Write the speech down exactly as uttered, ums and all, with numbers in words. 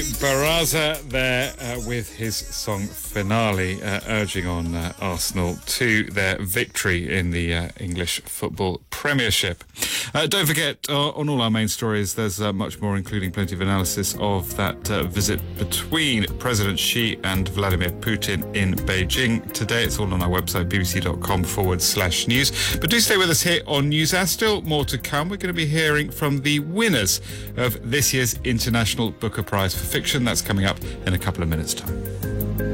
Baraza there uh, with his song Finale, uh, urging on uh, Arsenal to their victory in the uh, English Football Premiership. Uh, don't forget, uh, on all our main stories, there's uh, much more, including plenty of analysis of that uh, visit between President Xi and Vladimir Putin in Beijing today. It's all on our website, bbc.com forward slash news. But do stay with us here on NewsHour. Still more to come. We're going to be hearing from the winners of this year's International Booker Prize for Fiction. That's coming up in a couple of minutes' time.